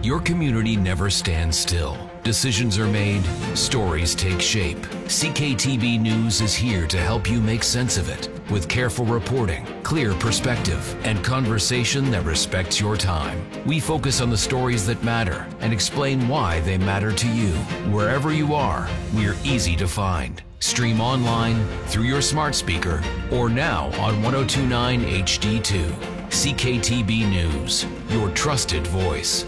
Your community never stands still. Decisions are made, stories take shape. CKTB News is here to help you make sense of it with careful reporting, clear perspective, and conversation that respects your time. We focus on the stories that matter and explain why they matter to you. Wherever you are, we're easy to find. Stream online, through your smart speaker, or now on 1029 HD2. CKTB News, your trusted voice.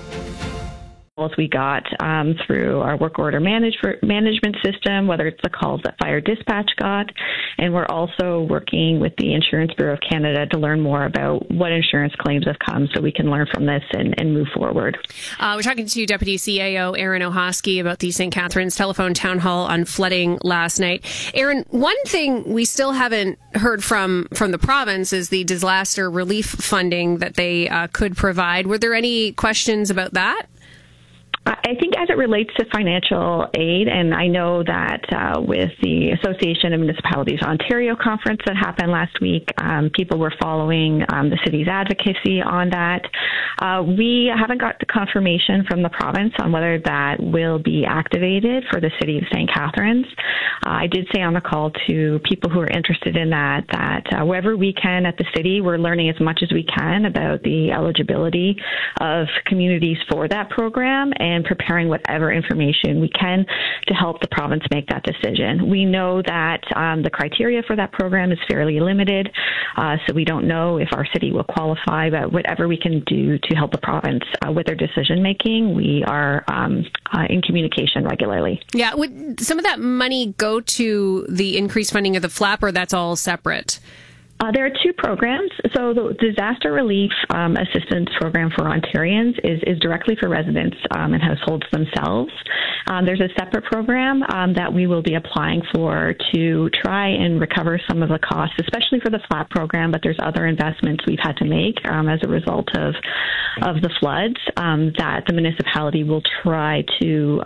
We got through our work order management system, whether it's the calls that fire dispatch got, and we're also working with the Insurance Bureau of Canada to learn more about what insurance claims have come so we can learn from this and move forward. We're talking to Deputy CAO Aaron Ohosky about the St. Catharines telephone town hall on flooding last night. Aaron, one thing we still haven't heard from the province is the disaster relief funding that they could provide. Were there any questions about that? I think as it relates to financial aid, and I know that with the Association of Municipalities Ontario conference that happened last week, people were following the city's advocacy on that. We haven't got the confirmation from the province on whether that will be activated for the city of St. Catharines. I did say on the call to people who are interested in that wherever we can at the city, we're learning as much as we can about the eligibility of communities for that program and preparing whatever information we can to help the province make that decision. We know that the criteria for that program is fairly limited, so we don't know if our city will qualify, but whatever we can do to help the province with their decision making, we are in communication regularly. Yeah, would some of that money go to the increased funding of the FLAP, or that's all separate? There are two programs. So the Disaster Relief Assistance Program for Ontarians is directly for residents and households themselves. There's a separate program that we will be applying for to try and recover some of the costs, especially for the FLAP program, but there's other investments we've had to make as a result of the floods that the municipality will try to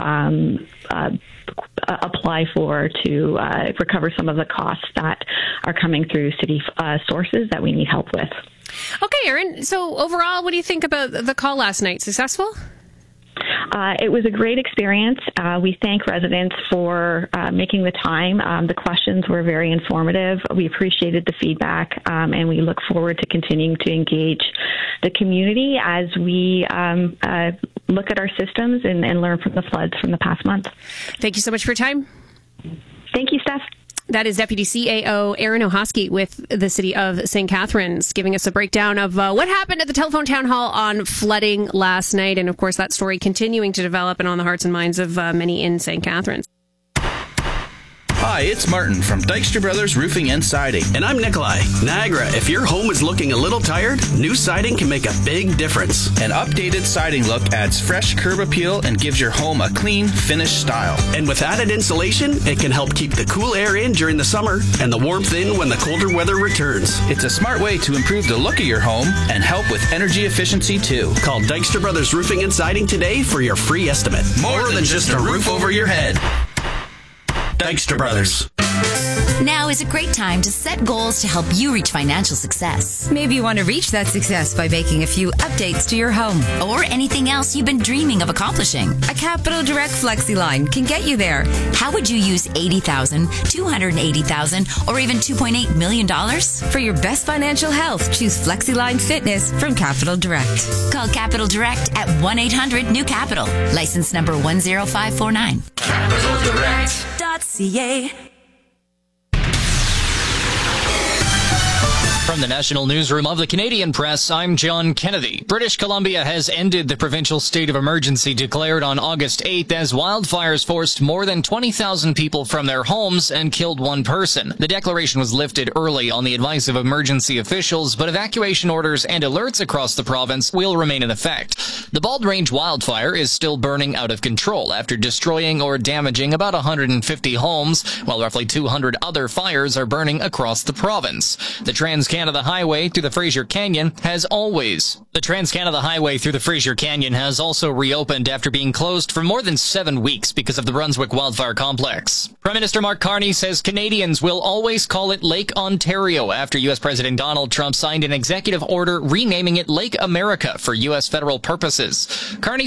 apply for to recover some of the costs that are coming through city sources that we need help with. Okay, Aaron. So overall, what do you think about the call last night? Successful? It was a great experience. We thank residents for making the time. The questions were very informative. We appreciated the feedback, and we look forward to continuing to engage the community as we look at our systems and learn from the floods from the past month. Thank you so much for your time. Thank you, Steph. That is Deputy CAO Aaron Ohosky with the City of St. Catharines, giving us a breakdown of what happened at the telephone town hall on flooding last night. And, of course, that story continuing to develop and on the hearts and minds of many in St. Catharines. Hi, it's Martin from Dykstra Brothers Roofing and Siding. And I'm Nikolai. Niagara, if your home is looking a little tired, new siding can make a big difference. An updated siding look adds fresh curb appeal and gives your home a clean, finished style. And with added insulation, it can help keep the cool air in during the summer and the warmth in when the colder weather returns. It's a smart way to improve the look of your home and help with energy efficiency, too. Call Dykstra Brothers Roofing and Siding today for your free estimate. More than just a roof over your head. Dykstra Brothers. Now is a great time to set goals to help you reach financial success. Maybe you want to reach that success by making a few updates to your home. Or anything else you've been dreaming of accomplishing. A Capital Direct FlexiLine can get you there. How would you use $80,000, $280,000, or even $2.8 million? For your best financial health, choose FlexiLine Fitness from Capital Direct. Call Capital Direct at 1-800-NEW-CAPITAL. License number 10549. CapitalDirect.ca. From the National Newsroom of the Canadian Press, I'm John Kennedy. British Columbia has ended the provincial state of emergency declared on August 8th as wildfires forced more than 20,000 people from their homes and killed one person. The declaration was lifted early on the advice of emergency officials, but evacuation orders and alerts across the province will remain in effect. The Bald Range wildfire is still burning out of control after destroying or damaging about 150 homes, while roughly 200 other fires are burning across the province. The Trans-Canada Highway through the Fraser Canyon has also reopened after being closed for more than 7 weeks because of the Brunswick Wildfire Complex. Prime Minister Mark Carney says Canadians will always call it Lake Ontario after U.S. President Donald Trump signed an executive order renaming it Lake America for U.S. federal purposes. Carney